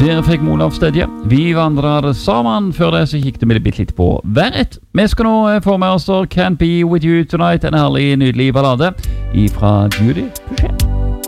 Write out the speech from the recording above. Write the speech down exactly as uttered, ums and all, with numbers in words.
Der fikk Olav Stedje. Vi vandrer sammen. Før det så kikket vi litt på været. Vi skal nå få med oss Can't Be With You Tonight, en herlig, nydelig ballade ifra Judy Boucher.